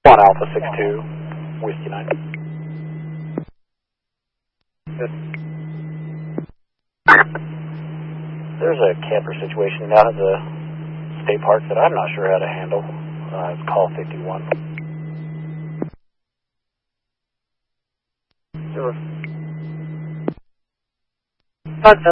1 Alpha 62, Whiskey 9. Good. There's a camper situation down at the state park that I'm not sure how to handle. It's call 51. Sure.